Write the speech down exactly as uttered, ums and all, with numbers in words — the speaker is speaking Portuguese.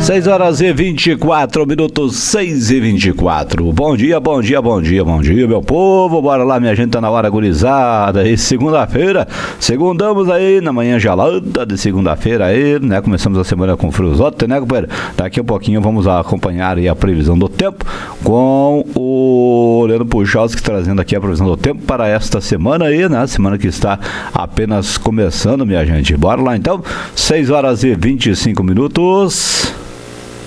seis horas e vinte e quatro minutos, seis e vinte e quatro. Bom dia, bom dia, bom dia, bom dia, meu povo. Bora lá, minha gente, tá na hora gurizada. E segunda-feira, segundamos aí na manhã gelada de segunda-feira aí, né? Começamos a semana com friozote, né, companheiro? Daqui a pouquinho vamos acompanhar aí a previsão do tempo com o Leandro Puchalski trazendo aqui a previsão do tempo para esta semana aí, né? Semana que está apenas começando, minha gente. Bora lá então, seis horas e vinte e cinco minutos.